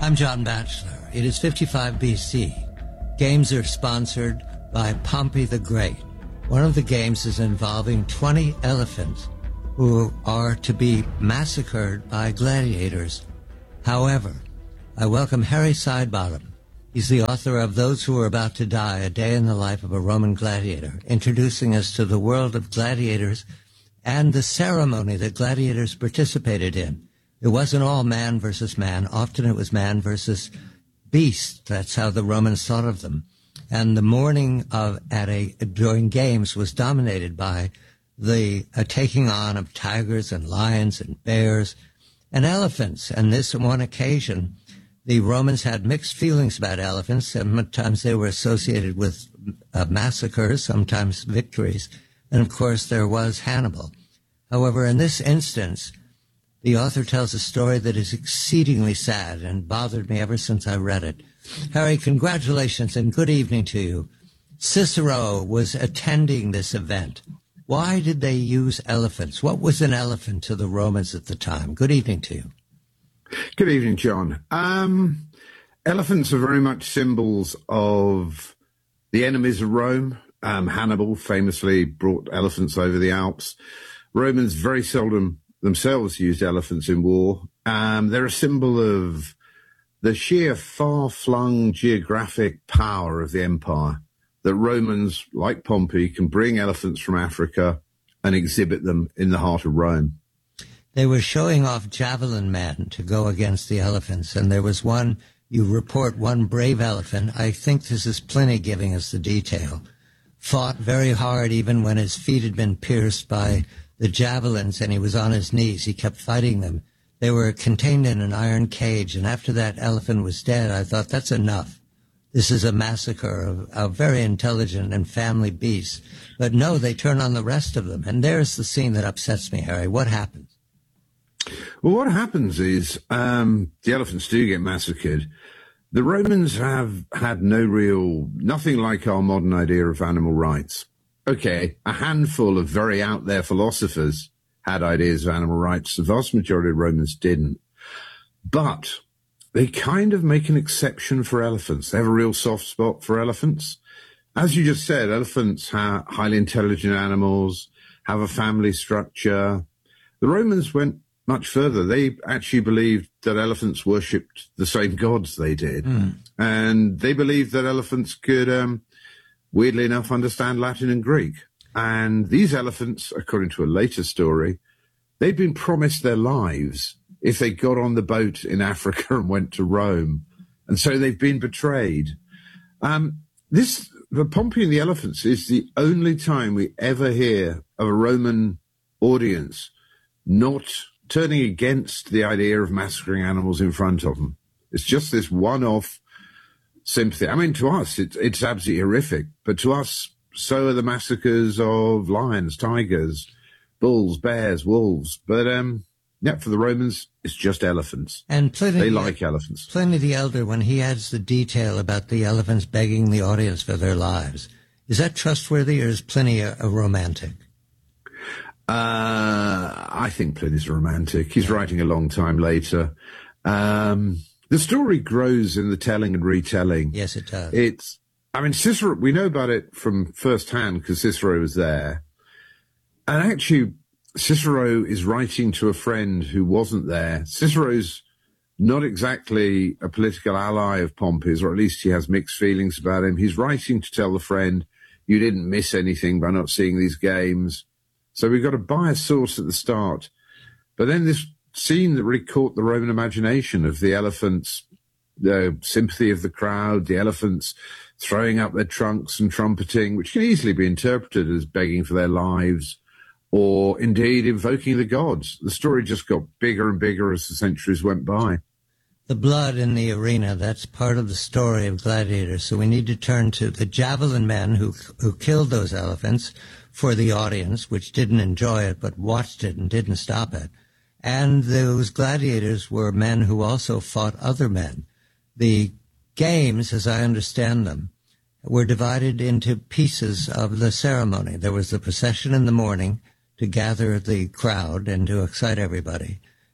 I'm John Batchelor. It is 55 BC. Games are sponsored by Pompey the Great. One of the games is involving 20 elephants who are to be massacred by gladiators. However, I welcome Harry Sidebottom. He's the author of Those Who Are About to Die, A Day in the Life of a Roman Gladiator, introducing us to the world of gladiators and the ceremony that gladiators participated in. It wasn't all man versus man. Often it was man versus beast. That's how the Romans thought of them. And the mourning during games was dominated by the taking on of tigers and lions and bears and elephants. And this, on one occasion, the Romans had mixed feelings about elephants. Sometimes they were associated with massacres, sometimes victories. And, of course, there was Hannibal. However, in this instance, the author tells a story that is exceedingly sad and bothered me ever since I read it. Harry, congratulations and good evening to you. Cicero was attending this event. Why did they use elephants? What was an elephant to the Romans at the time? Good evening to you. Good evening, John. Elephants are very much symbols of the enemies of Rome. Hannibal famously brought elephants over the Alps. Romans very seldom themselves used elephants in war. They're a symbol of the sheer far-flung geographic power of the empire, that Romans, like Pompey, can bring elephants from Africa and exhibit them in the heart of Rome. They were showing off javelin men to go against the elephants, and there was one, you report one brave elephant, I think this is Pliny giving us the detail, fought very hard even when his feet had been pierced by the javelins and he was on his knees. He kept fighting them. They were contained in an iron cage, and after that elephant was dead, I thought, that's enough. This is a massacre of very intelligent and family beasts. But no, they turn on the rest of them, and there's the scene that upsets me, Harry. What happens? Well, what happens is the elephants do get massacred. The Romans have had nothing like our modern idea of animal rights. Okay, a handful of very out there philosophers had ideas of animal rights. The vast majority of Romans didn't. But they kind of make an exception for elephants. They have a real soft spot for elephants. As you just said, elephants are highly intelligent animals, have a family structure. The Romans went much further. They actually believed that elephants worshipped the same gods they did. And they believed that elephants could, weirdly enough, understand Latin and Greek. And these elephants, according to a later story, they'd been promised their lives if they got on the boat in Africa and went to Rome. And so they've been betrayed. The Pompey and the elephants is the only time we ever hear of a Roman audience not turning against the idea of massacring animals in front of them. It's just this one-off sympathy. I mean, to us, it's absolutely horrific. But to us, so are the massacres of lions, tigers, bulls, bears, wolves. But, for the Romans, it's just elephants. And Pliny, they like elephants. Pliny the Elder, when he adds the detail about the elephants begging the audience for their lives, is that trustworthy or is Pliny a romantic? I think Pliny's a romantic. He's writing a long time later. The story grows in the telling and retelling. Yes, it does. Cicero, we know about it from first hand because Cicero was there. And actually, Cicero is writing to a friend who wasn't there. Cicero's not exactly a political ally of Pompey's, or at least he has mixed feelings about him. He's writing to tell the friend, you didn't miss anything by not seeing these games. So we've got a biased source at the start. But then this scene that really caught the Roman imagination of the elephants, the sympathy of the crowd, the elephants throwing up their trunks and trumpeting, which can easily be interpreted as begging for their lives or indeed invoking the gods. The story just got bigger and bigger as the centuries went by. The blood in the arena, that's part of the story of gladiators. So we need to turn to the javelin men who killed those elephants for the audience, which didn't enjoy it but watched it and didn't stop it. And those gladiators were men who also fought other men. The games, as I understand them, were divided into pieces of the ceremony. There was the procession in the morning to gather the crowd and to excite everybody.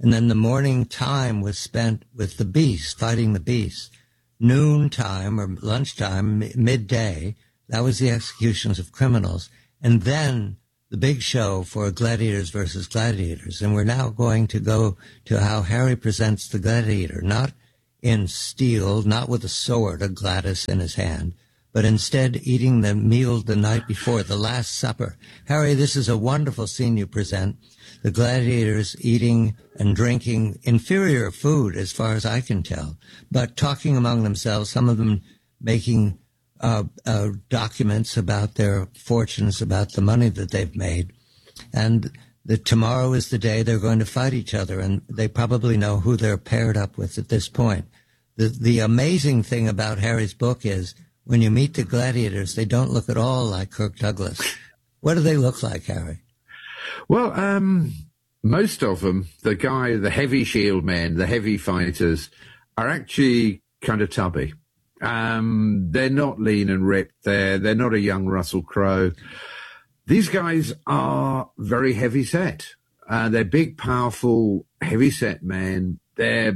And then the morning time was spent with the beast, fighting the beast. Noon time or lunchtime, midday, that was the executions of criminals. And then the big show for gladiators versus gladiators. And we're now going to go to how Harry presents the gladiator, not in steel, not with a sword, a gladius in his hand, but instead eating the meal the night before, the Last Supper. Harry, this is a wonderful scene you present. The gladiators eating and drinking inferior food, as far as I can tell, but talking among themselves, some of them making documents about their fortunes, about the money that they've made. And tomorrow is the day they're going to fight each other, and they probably know who they're paired up with at this point. The amazing thing about Harry's book is when you meet the gladiators, they don't look at all like Kirk Douglas. What do they look like, Harry? Well, most of them, the heavy shield men, the heavy fighters, are actually kind of tubby. They're not lean and ripped. They're not a young Russell Crowe. These guys are very heavy set. They're big, powerful, heavy set men. They,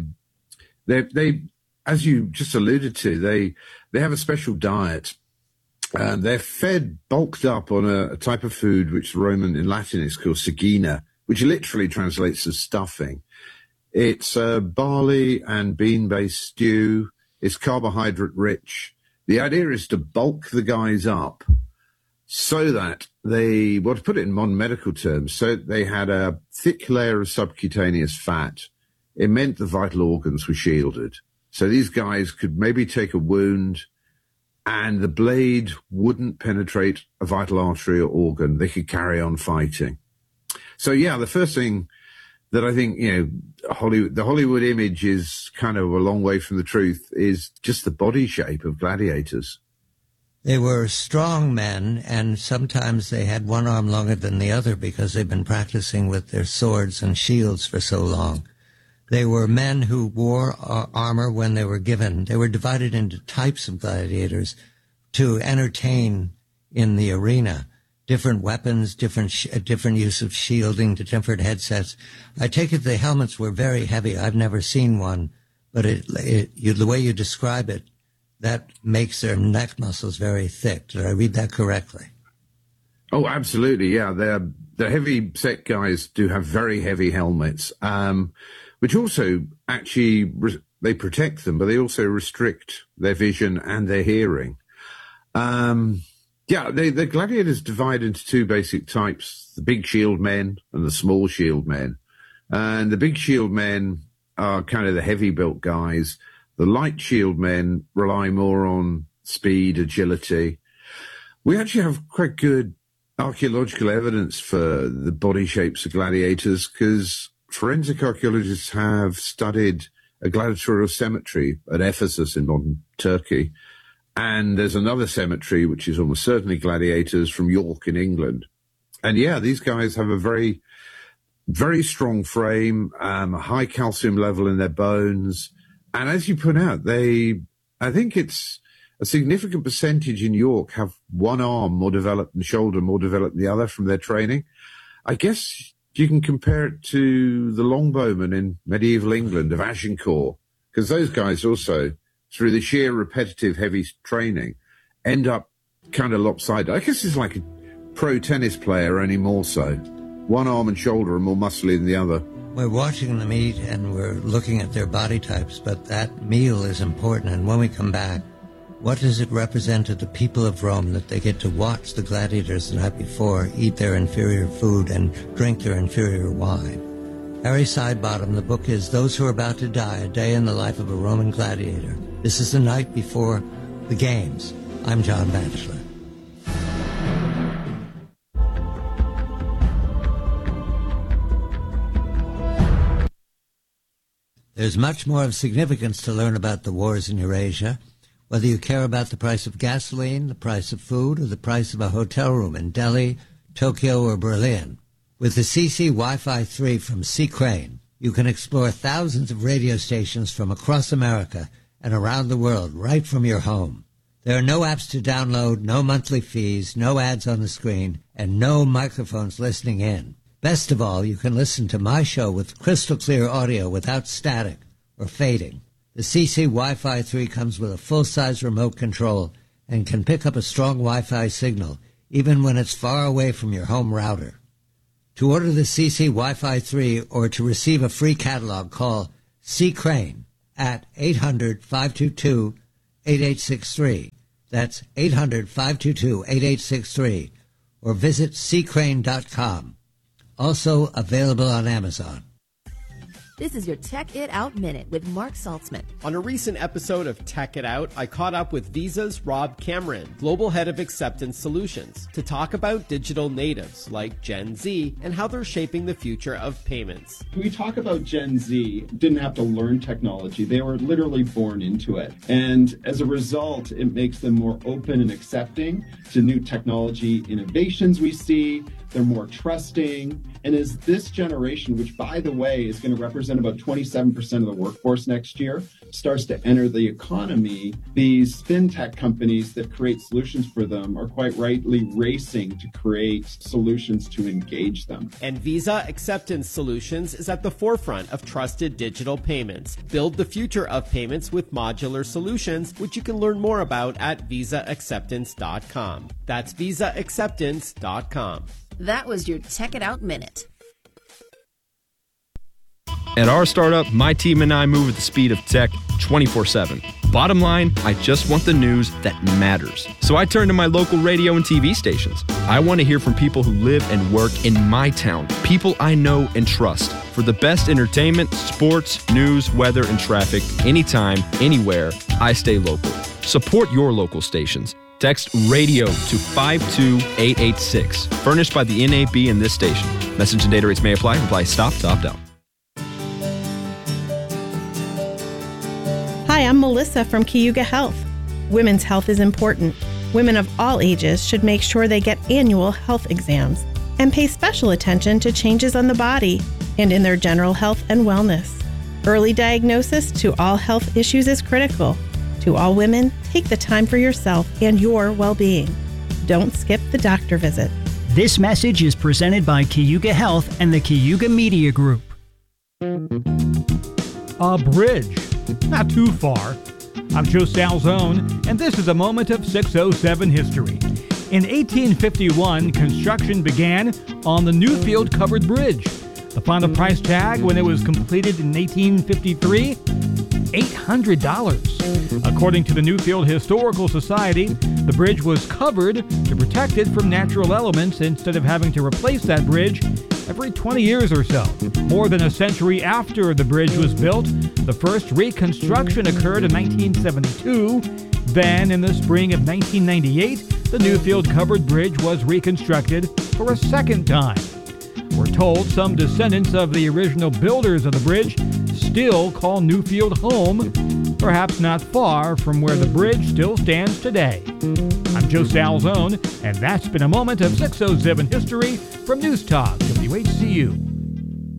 as you just alluded to, they have a special diet. They're fed bulked up on a type of food which in Latin is called sagina, which literally translates as stuffing. It's barley and bean-based stew. It's carbohydrate rich. The idea is to bulk the guys up so that to put it in modern medical terms, so they had a thick layer of subcutaneous fat. It meant the vital organs were shielded. So these guys could maybe take a wound and the blade wouldn't penetrate a vital artery or organ. They could carry on fighting. So, yeah, the first thing that I think, the Hollywood image is kind of a long way from the truth is just the body shape of gladiators. They were strong men, and sometimes they had one arm longer than the other because they've been practicing with their swords and shields for so long. They were men who wore armor when they were given. They were divided into types of gladiators to entertain in the arena. Different weapons, different use of shielding, different headsets. I take it the helmets were very heavy. I've never seen one, but the way you describe it, that makes their neck muscles very thick. Did I read that correctly? Oh, absolutely. Yeah, the heavy set guys do have very heavy helmets, which also actually they protect them, but they also restrict their vision and their hearing. Yeah, the gladiators divide into two basic types, the big shield men and the small shield men. And the big shield men are kind of the heavy-built guys. The light shield men rely more on speed, agility. We actually have quite good archaeological evidence for the body shapes of gladiators because forensic archaeologists have studied a gladiatorial cemetery at Ephesus in modern Turkey. And there's another cemetery, which is almost certainly gladiators from York in England. And yeah, these guys have a very, very strong frame, a high calcium level in their bones. And as you point out, I think it's a significant percentage in York have one arm more developed and shoulder more developed than the other from their training. I guess you can compare it to the longbowmen in medieval England of Agincourt, because those guys also, through the sheer repetitive heavy training, end up kind of lopsided. I guess it's like a pro tennis player, only more so. One arm and shoulder are more muscly than the other. We're watching them eat and we're looking at their body types, but that meal is important. And when we come back, what does it represent to the people of Rome that they get to watch the gladiators the night before eat their inferior food and drink their inferior wine? Harry Sidebottom, the book is Those Who Are About to Die, A Day in the Life of a Roman Gladiator. This is the night before the Games. I'm John Batchelor. There's much more of significance to learn about the wars in Eurasia, whether you care about the price of gasoline, the price of food, or the price of a hotel room in Delhi, Tokyo, or Berlin. With the CC Wi-Fi 3 from C. Crane, you can explore thousands of radio stations from across America and around the world right from your home. There are no apps to download, no monthly fees, no ads on the screen, and no microphones listening in. Best of all, you can listen to my show with crystal clear audio without static or fading. The CC Wi-Fi 3 comes with a full-size remote control and can pick up a strong Wi-Fi signal even when it's far away from your home router. To order the CC Wi-Fi 3 or to receive a free catalog, call C. Crane at 800-522-8863. That's 800-522-8863. Or visit ccrane.com. Also available on Amazon. This is your Tech It Out Minute with Mark Saltzman. On a recent episode of Tech It Out, I caught up with Visa's Rob Cameron, Global Head of Acceptance Solutions, to talk about digital natives like Gen Z and how they're shaping the future of payments. When we talk about Gen Z, didn't have to learn technology. They were literally born into it. And as a result, it makes them more open and accepting to new technology innovations we see. They're more trusting. And as this generation, which, by the way, is going to represent about 27% of the workforce next year, starts to enter the economy, these fintech companies that create solutions for them are quite rightly racing to create solutions to engage them. And Visa Acceptance Solutions is at the forefront of trusted digital payments. Build the future of payments with modular solutions, which you can learn more about at visaacceptance.com. That's visaacceptance.com. That was your Tech It Out Minute. At our startup, my team and I move at the speed of tech 24/7. Bottom line, I just want the news that matters. So I turn to my local radio and TV stations. I want to hear from people who live and work in my town, people I know and trust. For the best entertainment, sports, news, weather, and traffic, anytime, anywhere, I stay local. Support your local stations. Text RADIO to 52886. Furnished by the NAB and this station. Message and data rates may apply. Apply stop to opt out. Hi, I'm Melissa from Cayuga Health. Women's health is important. Women of all ages should make sure they get annual health exams and pay special attention to changes on the body and in their general health and wellness. Early diagnosis to all health issues is critical. To all women, take the time for yourself and your well-being. Don't skip the doctor visit. This message is presented by Cayuga Health and the Cayuga Media Group. A bridge. Not too far. I'm Joe Salzone, and this is a moment of 607 history. In 1851, construction began on the Newfield Covered Bridge. The final price tag when it was completed in 1853, $800. According to the Newfield Historical Society, the bridge was covered to protect it from natural elements instead of having to replace that bridge every 20 years or so. More than a century after the bridge was built, the first reconstruction occurred in 1972. Then, in the spring of 1998, the Newfield Covered Bridge was reconstructed for a second time. We're told some descendants of the original builders of the bridge still call Newfield home, perhaps not far from where the bridge still stands today. I'm Joe Salzone, and that's been a moment of 607 history from News Talk WHCU.